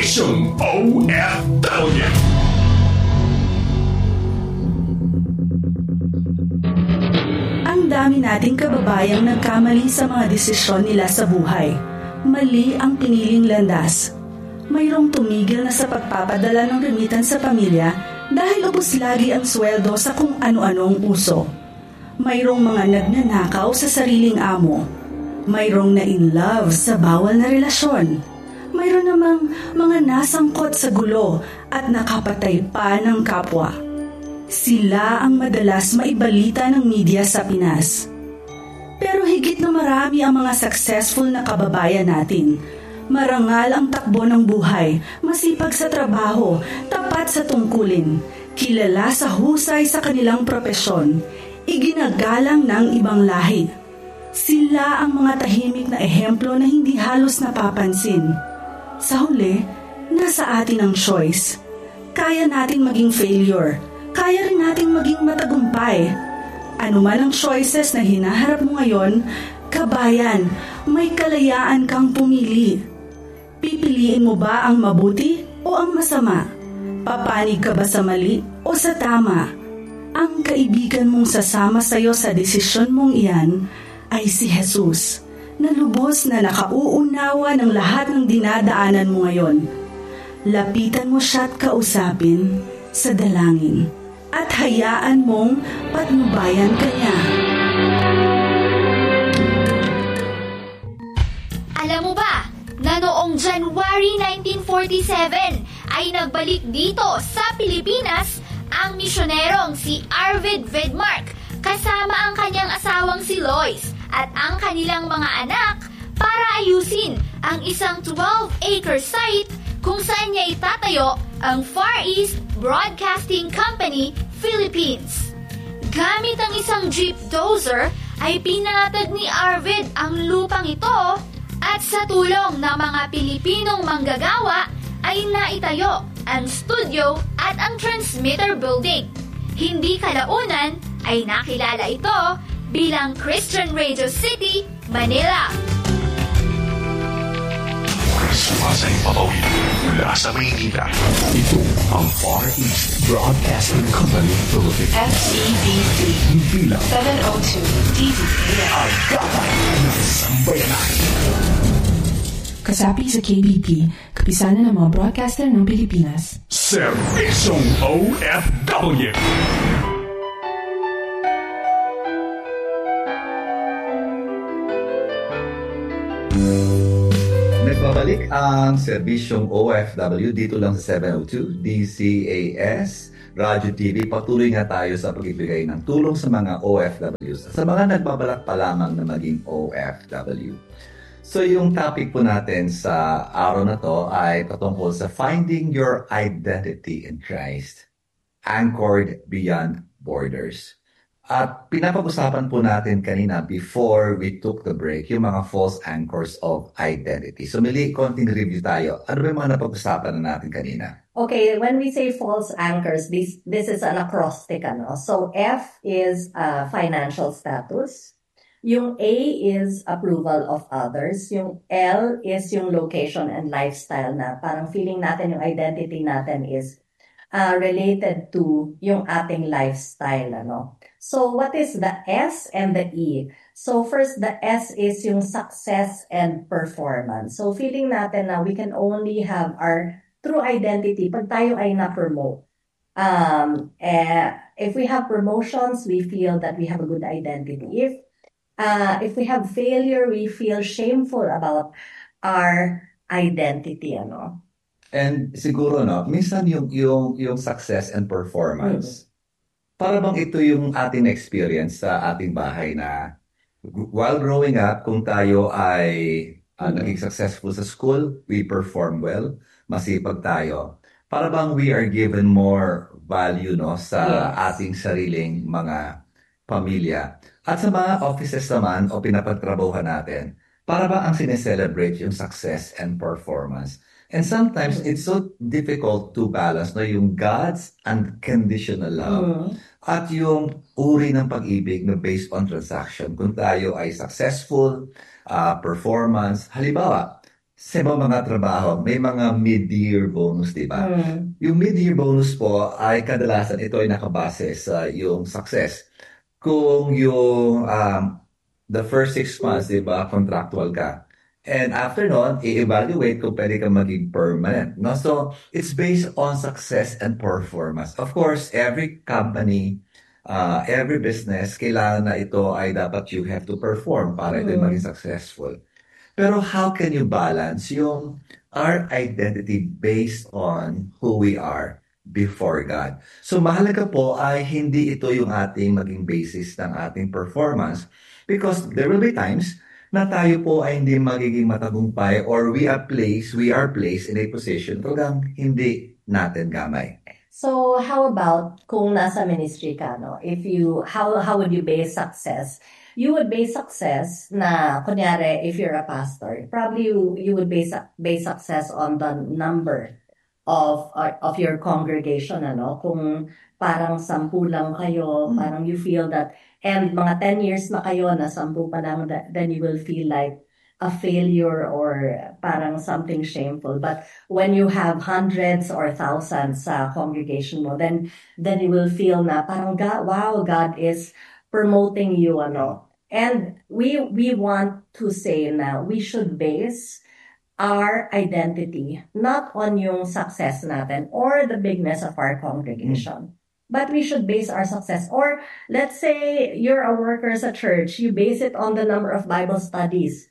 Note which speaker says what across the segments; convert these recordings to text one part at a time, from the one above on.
Speaker 1: Serbisyong OFW.
Speaker 2: Ang dami nating kababayang nagkamali sa mga desisyon nila sa buhay. Mali ang piniling landas. Mayroong tumigil na sa pagpapadala ng remittance sa pamilya dahil ubos lagi ang sweldo sa kung ano-anong uso. Mayroong mga nagnanakaw sa sariling amo. Mayroong na-in-love sa bawal na relasyon. Mayroon namang mga nasangkot sa gulo at nakapatay pa ng kapwa. Sila ang madalas maibalita ng media sa Pinas. Pero higit na marami ang mga successful na kababayan natin. Marangal ang takbo ng buhay, masipag sa trabaho, tapat sa tungkulin, kilala sa husay sa kanilang propesyon, iginagalang ng ibang lahi. Sila ang mga tahimik na ehemplo na hindi halos napapansin. Sa huli, nasa atin ang choice. Kaya natin maging failure. Kaya rin natin maging matagumpay. Ano man ang choices na hinaharap mo ngayon, kabayan, may kalayaan kang pumili. Pipiliin mo ba ang mabuti o ang masama? Papanig ka ba sa mali o sa tama? Ang kaibigan mong sasama sa'yo sa desisyon mong iyan ay si Jesus, na lubos na nakauunawa ng lahat ng dinadaanan mo ngayon. Lapitan mo siya at kausapin sa dalangin at hayaan mong patnubayan ka niya.
Speaker 3: Alam mo ba na noong January 1947 ay nagbalik dito sa Pilipinas ang misyonerong si Arvid Vedmark kasama ang kanyang asawang si Lois at ang kanilang mga anak para ayusin ang isang 12-acre site kung saan niya itatayo ang Far East Broadcasting Company, Philippines. Gamit ang isang jeep dozer ay pinatag ni Arvid ang lupang ito at sa tulong ng mga Pilipinong manggagawa ay naitayo ang studio at ang transmitter building. Hindi kalaunan ay nakilala ito bilang Christian Radio City, Manila.
Speaker 1: Sumasay papawin mula sa Maynila. Ito ang Far East Broadcasting Company Philippines.
Speaker 4: FEBC
Speaker 1: Bilang
Speaker 4: 702 DZAM.
Speaker 1: ang gabay ng sambayanan.
Speaker 5: Kasapi sa KBP, kapisanan ng mga broadcaster ng Pilipinas.
Speaker 1: Serbisyong OFW.
Speaker 6: Nagbabalik ang serbisyong OFW dito lang sa 702 DCAS Radio TV. Patuloy nga tayo sa pagbibigay ng tulong sa mga OFWs, sa mga nagbabalak pa lamang na maging OFW. So yung topic po natin sa araw na to ay patungkol sa finding your identity in Christ, anchored beyond borders. At pinapag-usapan po natin kanina before we took the break, yung mga false anchors of identity. So muli, konting review tayo. Ano ba yung mga napag-usapan na natin kanina?
Speaker 7: Okay, when we say false anchors, this is an acrostic. So F is financial status. Yung A is approval of others. Yung L is yung location and lifestyle na parang feeling natin yung identity natin is related to yung ating lifestyle. So what is the S and the E? So first, the S is yung success and performance. So feeling natin na we can only have our true identity pag tayo ay na-promote. If we have promotions, we feel that we have a good identity. If we have failure, we feel shameful about our identity.
Speaker 6: And siguro, minsan yung success and performance, para bang ito yung ating experience sa ating bahay na while growing up, kung tayo ay naging successful sa school, we perform well, masipag tayo. Para bang we are given more value sa ating sariling mga pamilya. At sa mga offices naman o pinapagtrabahuhan natin, para bang ang sineselebrate yung success and performance. And sometimes it's so difficult to balance yung God's unconditional love at yung uri ng pag-ibig na based on transaction. Kung tayo ay successful, performance, halimbawa, sa mga trabaho, may mga mid-year bonus, di ba?
Speaker 7: Mm.
Speaker 6: Yung mid-year bonus po ay kadalasan ito ay nakabase sa yung success. Kung yung the first 6 months, di ba, contractual ka. And after nun, i-evaluate kung pwede ka maging permanent. No? So, it's based on success and performance. Of course, every company, every business, kailangan na ito ay dapat you have to perform para ito maging successful. Pero how can you balance yung our identity based on who we are before God? So mahalaga po ay hindi ito yung ating maging basis ng ating performance because there will be times na tayo po ay hindi magiging matagumpay or we are placed in a position talagang hindi natin gamay.
Speaker 7: So how about kung nasa ministry ka, no? If you how would you base success? You would base success na kunyari if you're a pastor, probably you would base success on the number of your congregation, ano? Kung parang 10 lang kayo, parang you feel that and mga 10 years na kayo na 10 pa lang, then you will feel like a failure or parang something shameful. But when you have hundreds or thousands sa congregation mo, then you will feel na parang God is promoting you, ano. And we want to say na we should base our identity not on yung success natin or the bigness of our congregation. But we should base our success. Or let's say you're a worker sa church, you base it on the number of Bible studies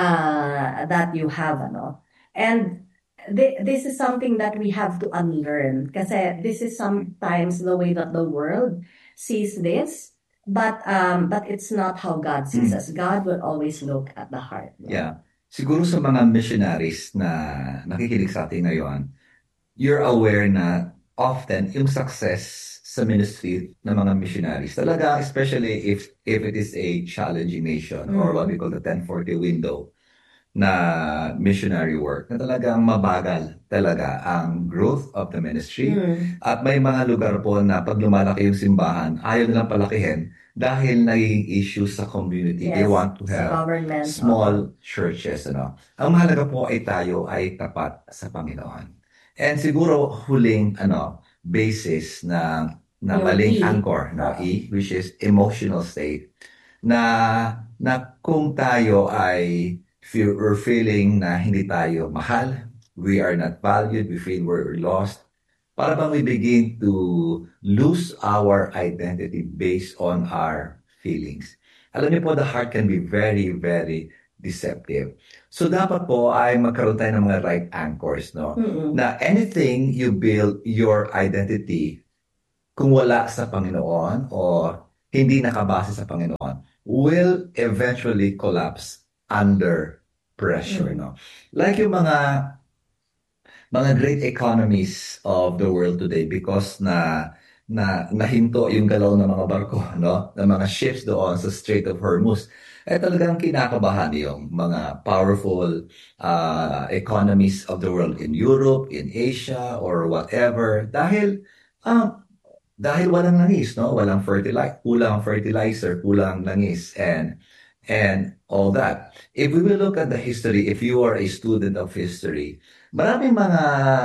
Speaker 7: that you have, ano. And this is something that we have to unlearn kasi this is sometimes the way that the world sees this. But it's not how God sees us. God will always look at the heart. No?
Speaker 6: Yeah. Siguro sa mga missionaries na nakikinig sa atin ngayon, you're aware na often yung success sa ministry ng mga missionaries, talaga especially if it is a challenging nation or what we call the 1040 window na missionary work, na talagang mabagal talaga ang growth of the ministry. At may mga lugar po na pag lumalaki yung simbahan, ayaw nilang palakihin dahil naging issue sa community.
Speaker 7: Yes,
Speaker 6: They want to
Speaker 7: sa
Speaker 6: have
Speaker 7: government,
Speaker 6: small churches. Ano? Ang mahalaga po ay tayo ay tapat sa Panginoon. And siguro huling basis na maling anchor, which is emotional state, na kung tayo ay feeling na hindi tayo mahal, we are not valued, we feel we're lost, para bang we begin to lose our identity based on our feelings. Alam niyo po, the heart can be very, very deceptive. So dapat po ay magkaroon tayo ng mga right anchors, no? Na anything you build your identity, kung wala sa Panginoon o hindi nakabase sa Panginoon, will eventually collapse under pressure, no? Like yung mga great economies of the world today because nahinto yung galaw ng mga barko, no? Ng mga ships doon sa Strait of Hormuz. Talagang kinakabahan yung mga powerful economies of the world in Europe, in Asia, or whatever. Dahil walang langis, no? Walang kulang fertilizer, kulang langis, and all that. If we will look at the history, if you are a student of history, maraming mga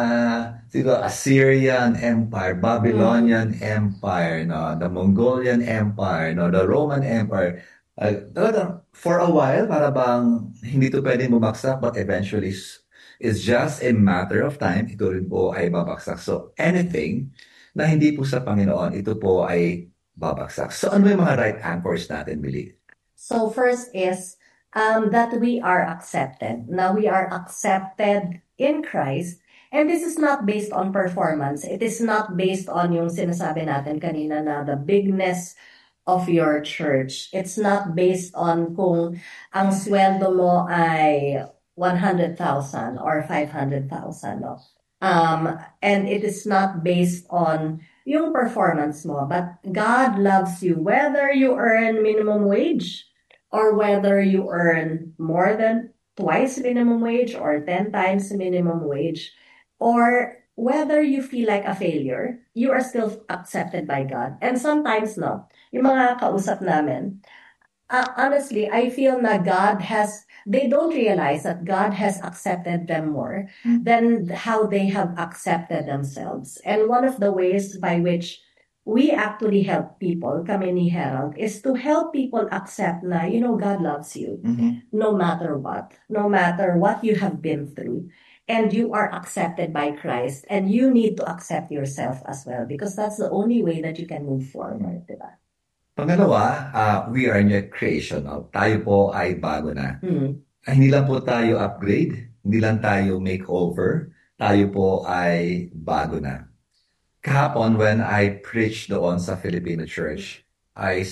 Speaker 6: Assyrian Empire, Babylonian Empire, no, the Mongolian Empire, no, the Roman Empire. Talagang for a while, para bang hindi to pwedeng bumagsak, but eventually it's just a matter of time. Ito rin po ay babagsak. So anything na hindi po sa Panginoon, ito po ay babagsak. So ano yung mga right anchors natin, Billy?
Speaker 7: So first is that we are accepted. Now we are accepted in Christ. And this is not based on performance. It is not based on yung sinasabi natin kanina na the bigness of your church. It's not based on kung ang sweldo mo ay 100,000 or 500,000. No? And it is not based on yung performance mo. But God loves you whether you earn minimum wage or whether you earn more than twice minimum wage or 10 times minimum wage, or whether you feel like a failure, you are still accepted by God. And sometimes, no, yung mga kausap namin, honestly, I feel that they don't realize that God has accepted them more than how they have accepted themselves. And one of the ways by which we actually help people, kami ni Herald, is to help people accept na, God loves you no matter what you have been through. And you are accepted by Christ, and you need to accept yourself as well, because that's the only way that you can move forward, diba?
Speaker 6: Pangalawa, we are new creation. No? Tayo po ay bago na. Hindi lang po tayo upgrade, hindi lang tayo makeover, tayo po ay bago na. Kahapon, when I preached doon sa Filipino church, I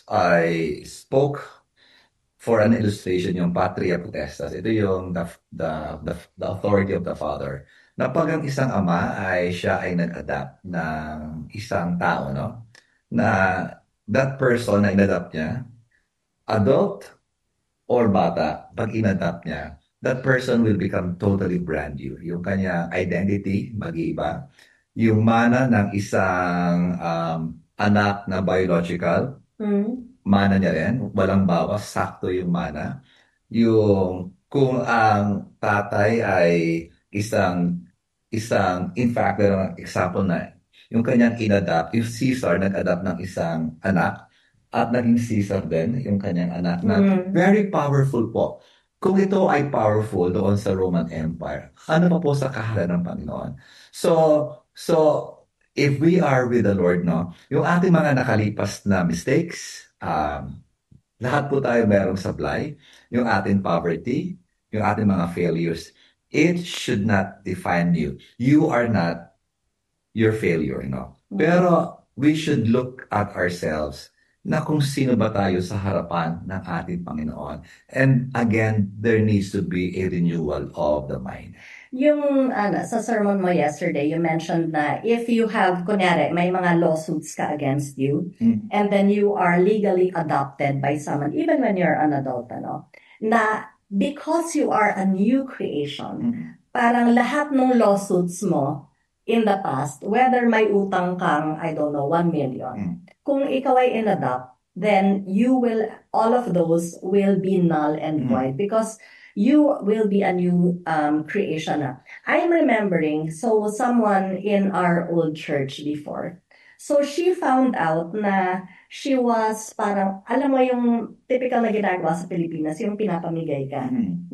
Speaker 6: spoke for an illustration, yung Patria Potestas. Ito yung the authority of the Father. Na pag ang isang ama siya ay nag-adapt ng isang tao, no? Na that person na in-adapt niya, adult or bata, pag in-adapt niya, that person will become totally brand new. Yung kanyang identity, mag-iiba. Yung mana ng isang anak na biological, mana niya rin, walang bawas, sakto yung mana. Kung ang tatay ay isang in fact, example na, yung kanyang in-adapt, if Caesar nag-adapt ng isang anak, at naging Caesar din, yung kanyang anak na very powerful po. Kung ito ay powerful doon sa Roman Empire, ano pa po sa kahalan ng Panginoon? So, if we are with the Lord, no, yung ating mga nakalipas na mistakes, lahat po tayo merong sablay, yung ating poverty, yung ating mga failures, it should not define you. You are not your failure, no? Pero we should look at ourselves na kung sino ba tayo sa harapan ng ating Panginoon. And again, there needs to be a renewal of the mind.
Speaker 7: Yung sa sermon mo yesterday, you mentioned na if you have, kunyari, may mga lawsuits ka against you, and then you are legally adopted by someone, even when you're an adult, na because you are a new creation, parang lahat ng lawsuits mo in the past, whether may utang kang, I don't know, 1 million, kung ikaw ay in-adopt, then all of those will be null and void because you will be a new creation. I'm remembering, someone in our old church before, so she found out na she was parang, alam mo yung typical na ginagawa sa Pilipinas, yung pinapamigay ka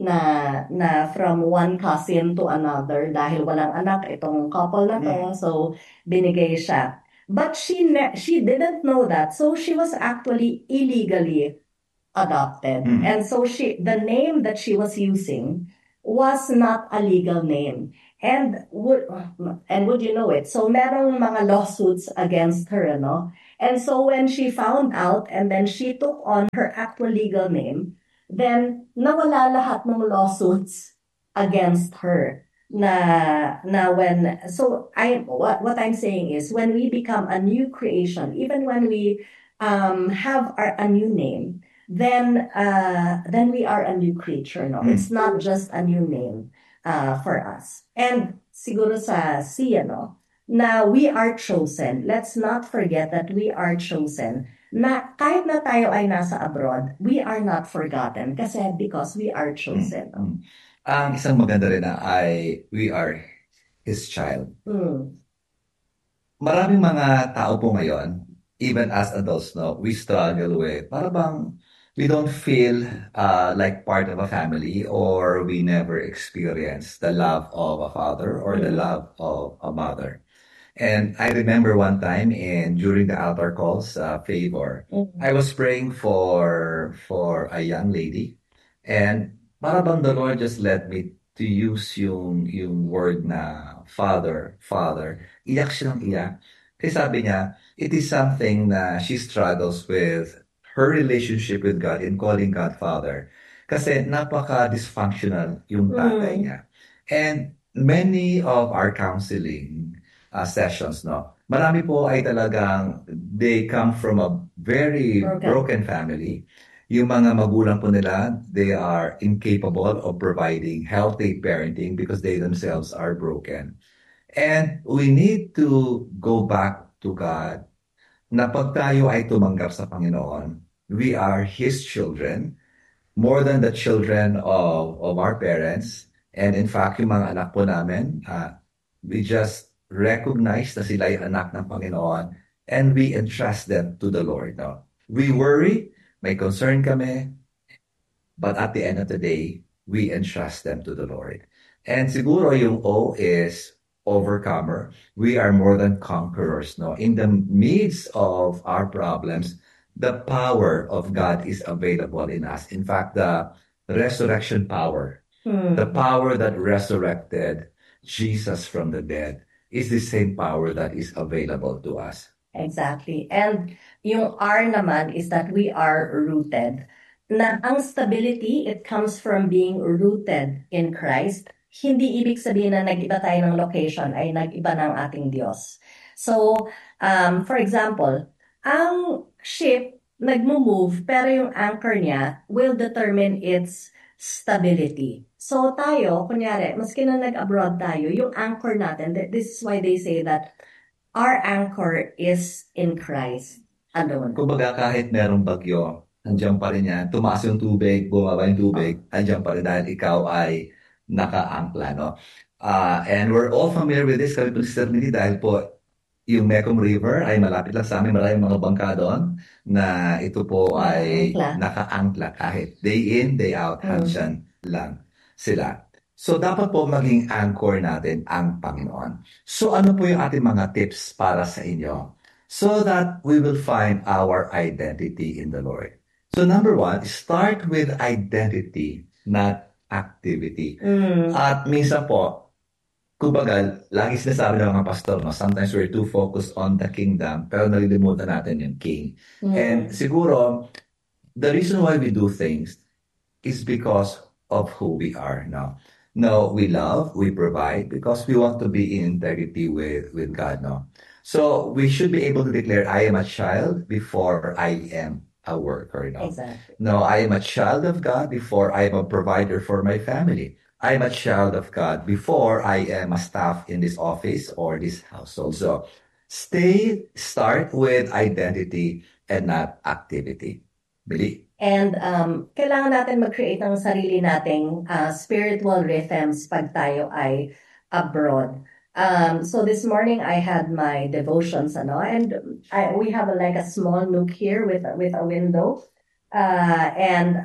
Speaker 7: na from one cousin to another dahil walang anak itong couple na to, so binigay siya. But she didn't know that, so she was actually illegally adopted. And so the name that she was using was not a legal name. And would you know it? So merong mga lawsuits against her, no? And so when she found out and then she took on her actual legal name, then nawala lahat ng lawsuits against her. What I'm saying is when we become a new creation, even when we have a new name, then we are a new creature, no? It's not just a new name for us. And siguro sa siya, no, na we are chosen. Let's not forget that we are chosen. Na kahit na tayo ay nasa abroad, we are not forgotten because we are chosen.
Speaker 6: Ang isang maganda rin na we are His child. Maraming mga tao po ngayon, even as adults, no, we struggle with, para bang we don't feel like part of a family, or we never experience the love of a father or the love of a mother. And I remember one time during the altar calls, Favor, I was praying for a young lady, and para bang the Lord just led me to use yung word na father. Iyak siya ng iyak. Kasi sabi niya, it is something na she struggles with her relationship with God in calling God Father. Kasi napaka-dysfunctional yung tatay niya. And many of our counseling sessions, no, marami po ay talagang they come from a very broken family. Yung mga magulang po nila, they are incapable of providing healthy parenting because they themselves are broken. And we need to go back to God na pag tayo ay tumanggap sa Panginoon, We are His children, more than the children of our parents. And in fact, yung mga anak po namin, we just recognize na sila yung anak ng Panginoon and we entrust them to the Lord. No? We worry, may concern kami, but at the end of the day, we entrust them to the Lord. And siguro yung O is overcomer. We are more than conquerors. No? In the midst of our problems, the power of God is available in us. In fact, the resurrection power, the power that resurrected Jesus from the dead, is the same power that is available to us.
Speaker 7: Exactly. And yung R naman is that we are rooted. Na ang stability, it comes from being rooted in Christ. Hindi ibig sabihin na nag-iba tayo ng location ay nag-iba ng ating Diyos. So, for example, ang ship nagmo-move pero yung anchor niya will determine its stability. So tayo, kunyari, maski na nag-abroad tayo, yung anchor natin, this is why they say that our anchor is in Christ alone.
Speaker 6: Kumbaga kahit merong bagyo, andiyan pa rin yan. Tumaas yung tubig, bumaba yung tubig, andiyan pa rin dahil ikaw ay naka-angkla, no? And we're all familiar with this, kami po si Sir Minnie, dahil po yung Mekong River ay malapit lang sa amin, maraming mga bangka doon na ito po ay naka-angkla kahit day in, day out, andyan lang sila. So, dapat po maging anchor natin ang Panginoon. So, ano po yung ating mga tips para sa inyo? So that we will find our identity in the Lord. So, number 1, start with identity, not activity. At minsan po, kumbaga, lagi sinasabi ng mga pastor, no? Sometimes we're too focused on the kingdom, pero nalilimutan natin yung king. And siguro, the reason why we do things is because of who we are. No, we love, we provide, because we want to be in integrity with God. No, so we should be able to declare, I am a child before I am a worker. No,
Speaker 7: Exactly.
Speaker 6: no, I am a child of God before I am a provider for my family. I am a child of God before I am a staff in this office or this household. So start with identity and not activity. Billy?
Speaker 7: And kailangan natin mag-create ng sarili nating spiritual rhythms pag tayo ay abroad. So this morning I had my devotions, and we have like a small nook here with a window, and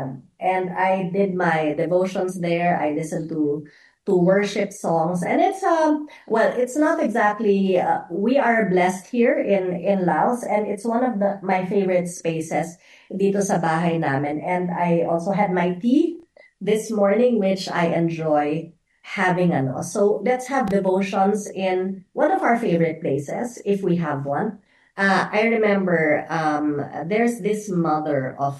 Speaker 7: I did my devotions there. I listened to worship songs, and it's it's not exactly we are blessed here in Laos, and it's one of my favorite spaces dito sa bahay namin. And I also had my tea this morning, which I enjoy having. So let's have devotions in one of our favorite places if we have one. I remember there's this mother of